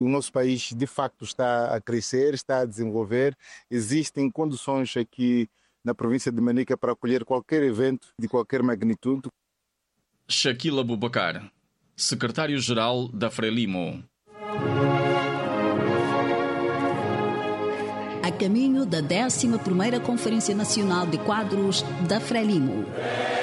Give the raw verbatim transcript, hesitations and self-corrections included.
O nosso país, de facto, está a crescer, está a desenvolver. Existem condições aqui na província de Manica para acolher qualquer evento de qualquer magnitude. Shaquille Abubakar, secretário-geral da Frelimo. A caminho da décima primeira Conferência Nacional de Quadros da Frelimo.